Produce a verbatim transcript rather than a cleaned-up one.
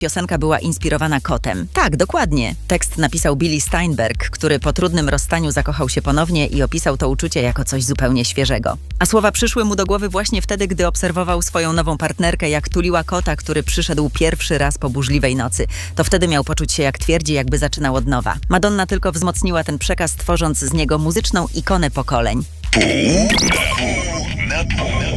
Piosenka była inspirowana kotem. Tak, dokładnie. Tekst napisał Billy Steinberg, który po trudnym rozstaniu zakochał się ponownie i opisał to uczucie jako coś zupełnie świeżego. A słowa przyszły mu do głowy właśnie wtedy, gdy obserwował swoją nową partnerkę, jak tuliła kota, który przyszedł pierwszy raz po burzliwej nocy. To wtedy miał poczuć się jak twierdzi, jakby zaczynał od nowa. Madonna tylko wzmocniła ten przekaz, tworząc z niego muzyczną ikonę pokoleń. Pół na pół na pół.